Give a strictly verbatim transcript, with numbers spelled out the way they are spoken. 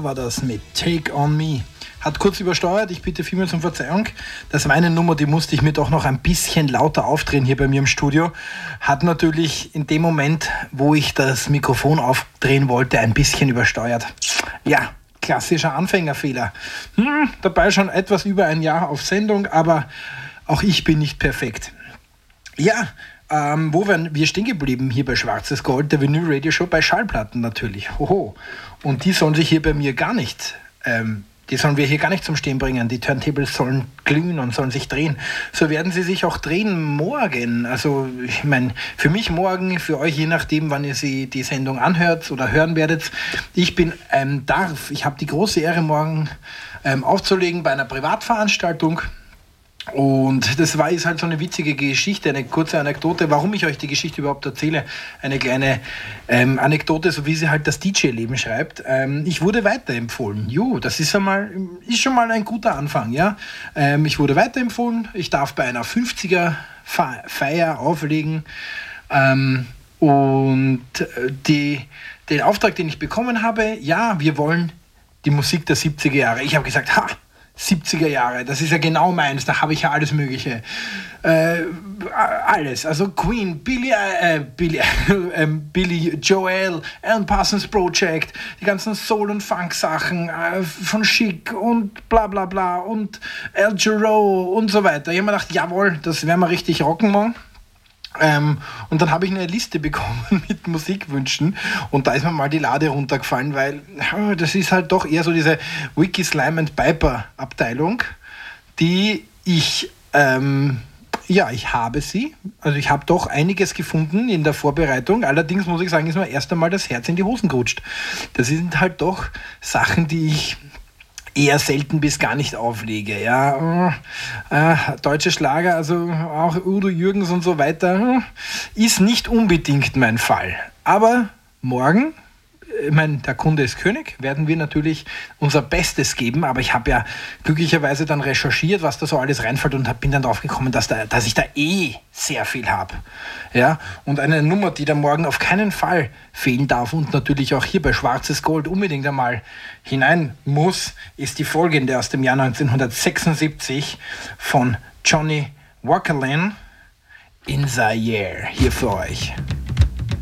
war das mit Take On Me. Hat kurz übersteuert, ich bitte vielmals um Verzeihung. Das war eine Nummer, die musste ich mir doch noch ein bisschen lauter aufdrehen hier bei mir im Studio. Hat natürlich in dem Moment, wo ich das Mikrofon aufdrehen wollte, ein bisschen übersteuert. Ja, klassischer Anfängerfehler. Hm, dabei schon etwas über ein Jahr auf Sendung, aber auch ich bin nicht perfekt. Ja, ähm, wo wären wir stehen geblieben hier bei Schwarzes Gold, der Vinyl-Radio-Show, bei Schallplatten natürlich. Hoho. Und die sollen sich hier bei mir gar nicht... Ähm, Die sollen wir hier gar nicht zum Stehen bringen. Die Turntables sollen glühen und sollen sich drehen. So werden sie sich auch drehen morgen. Also ich meine, für mich morgen, für euch je nachdem, wann ihr sie die Sendung anhört oder hören werdet. Ich bin ähm, darf, ich habe die große Ehre morgen ähm, aufzulegen bei einer Privatveranstaltung. Und das war ist halt so eine witzige Geschichte, eine kurze Anekdote, warum ich euch die Geschichte überhaupt erzähle. Eine kleine ähm, Anekdote, so wie sie halt das D J-Leben schreibt. Ähm, ich wurde weiterempfohlen. Jo, das ist, einmal, ist schon mal ein guter Anfang. Ja? Ähm, ich wurde weiterempfohlen. Ich darf bei einer fünfziger-Feier auflegen. Ähm, und die, den Auftrag, den ich bekommen habe, ja, wir wollen die Musik der siebziger Jahre. Ich habe gesagt, ha! siebziger Jahre, das ist ja genau meins, da habe ich ja alles Mögliche. Äh, alles, also Queen, Billy, äh, Billy, äh, Billy Joel, Alan Parsons Project, die ganzen Soul- und Funk-Sachen äh, von Chic und bla bla bla und Al Jarreau und so weiter. Ich habe mir gedacht, jawohl, das werden wir richtig rocken morgen. Ähm, und dann habe ich eine Liste bekommen mit Musikwünschen und da ist mir mal die Lade runtergefallen, weil oh, das ist halt doch eher so diese Wiki Slime and Piper Abteilung, die ich, ähm, ja, ich habe sie, also ich habe doch einiges gefunden in der Vorbereitung, allerdings muss ich sagen, ist mir erst einmal das Herz in die Hosen gerutscht. Das sind halt doch Sachen, die ich eher selten bis gar nicht auflege. Ja, äh, deutsche Schlager, also auch Udo Jürgens und so weiter, ist nicht unbedingt mein Fall. Aber morgen, ich meine, der Kunde ist König, werden wir natürlich unser Bestes geben, aber ich habe ja glücklicherweise dann recherchiert, was da so alles reinfällt und bin dann drauf gekommen, dass, da, dass ich da eh sehr viel habe. Ja? Und eine Nummer, die da morgen auf keinen Fall fehlen darf und natürlich auch hier bei Schwarzes Gold unbedingt einmal hinein muss, ist die folgende aus dem Jahr neunzehnhundertsechsundsiebzig von Johnny Walker, In Zaire, hier für euch.